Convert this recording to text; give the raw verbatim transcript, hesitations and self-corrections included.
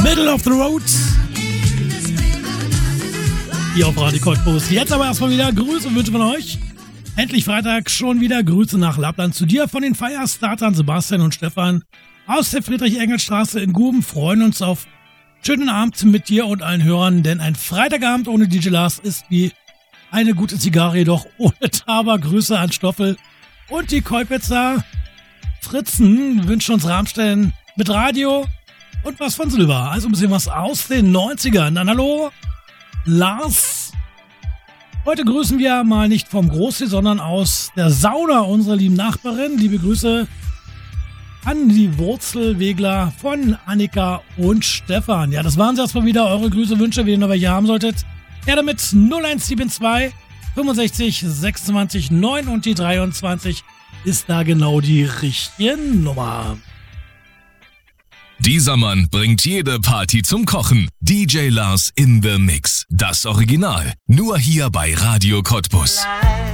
Middle of the Road. Hier auf Radio Cottbus. Jetzt aber erstmal wieder Grüße und Wünsche von euch. Endlich Freitag, schon wieder Grüße nach Lappland zu dir von den Firestartern Sebastian und Stefan aus der Friedrich-Engels-Straße in Guben. Freuen uns auf schönen Abend mit dir und allen Hörern, denn ein Freitagabend ohne D J Lars ist wie eine gute Zigarre, jedoch ohne Tabak. Grüße an Stoffel und die Kolpitzer. Fritzen wünschen uns Rammstein mit Radio und was von Silber. Also ein bisschen was aus den neunzigern. Dann hallo, Lars. Heute grüßen wir mal nicht vom Großsee, sondern aus der Sauna unserer lieben Nachbarin. Liebe Grüße an die Wurzelwegler von Annika und Stefan. Ja, das waren sie erstmal wieder. Eure Grüße, Wünsche, wenn ihr noch welche haben solltet. Ja, damit null eins sieben zwei fünfundsechzig sechsundzwanzig neun und die dreiundzwanzig ist da genau die richtige Nummer. Dieser Mann bringt jede Party zum Kochen. D J Lars in the Mix. Das Original. Nur hier bei Radio Cottbus.